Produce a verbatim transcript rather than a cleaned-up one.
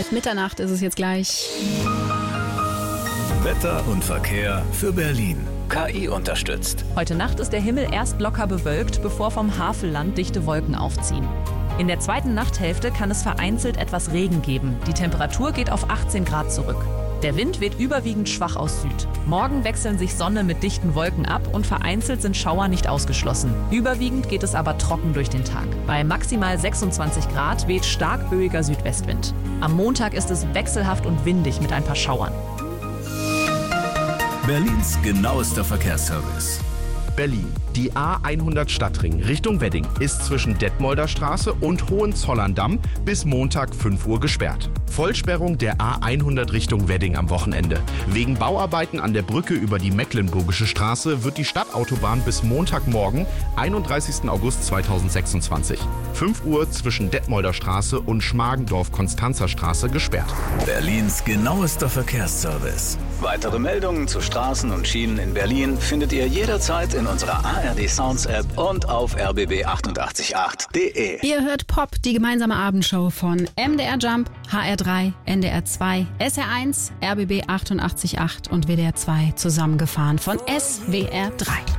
nach Mitternacht ist es jetzt gleich. Wetter und Verkehr für Berlin. K I unterstützt. Heute Nacht ist der Himmel erst locker bewölkt, bevor vom Havelland dichte Wolken aufziehen. In der zweiten Nachthälfte kann es vereinzelt etwas Regen geben. Die Temperatur geht auf achtzehn Grad zurück. Der Wind weht überwiegend schwach aus Süd. Morgen wechseln sich Sonne mit dichten Wolken ab und vereinzelt sind Schauer nicht ausgeschlossen. Überwiegend geht es aber trocken durch den Tag. Bei maximal sechsundzwanzig Grad weht stark böiger Südwestwind. Am Montag ist es wechselhaft und windig mit ein paar Schauern. Berlins genauester Verkehrsservice. Berlin. Die A hundert Stadtring Richtung Wedding ist zwischen Detmolder Straße und Hohenzollern-Damm bis Montag fünf Uhr gesperrt. Vollsperrung der A hundert Richtung Wedding am Wochenende. Wegen Bauarbeiten an der Brücke über die Mecklenburgische Straße wird die Stadtautobahn bis Montagmorgen, einunddreißigsten August zweitausendsechsundzwanzig, fünf Uhr zwischen Detmolder Straße und Schmargendorf-Konstanzer Straße gesperrt. Berlins genauester Verkehrsservice. Weitere Meldungen zu Straßen und Schienen in Berlin findet ihr jederzeit in unserer A R D Sounds App und auf r b b achtundachtzig Komma acht punkt d e. Ihr hört Pop, die gemeinsame Abendshow von M D R Jump, H R drei, N D R zwei, S R eins, R B B achtundachtzig Komma acht und W D R zwei zusammengefahren von S W R drei.